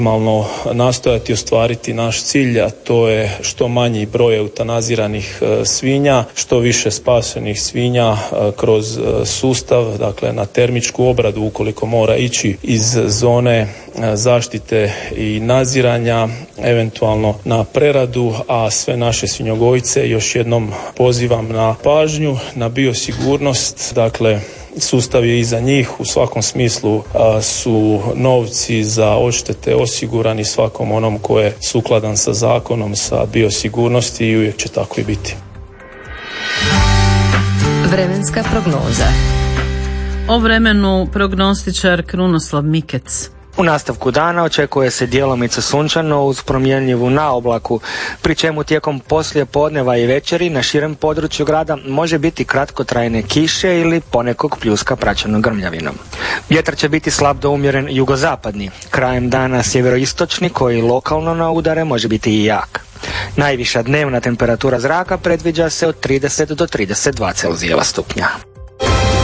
maksimalno nastojati ostvariti naš cilj, a to je što manji broj eutanaziranih svinja, što više spašenih svinja kroz sustav, dakle na termičku obradu ukoliko mora ići iz zone zaštite i nadziranja, eventualno na preradu, a sve naše svinjogojce još jednom pozivam na pažnju, na biosigurnost, dakle sustav je iza njih, u svakom smislu su novci za odštete osigurani svakom onom ko je sukladan sa zakonom, sa biosigurnosti i uvijek će tako i biti. Vremenska prognoza. O vremenu prognostičar Krunoslav Mikec. U nastavku dana očekuje se djelomice sunčano uz promjenjivu naoblaku, pri čemu tijekom poslije podneva i večeri na širem području grada može biti kratkotrajne kiše ili ponekog pljuska praćeno grmljavinom. Vjetar će biti slab do umjeren jugozapadni, krajem dana sjeveroistočni koji lokalno na udare može biti i jak. Najviša dnevna temperatura zraka predviđa se od 30 do 32 Celzijeva stupnja.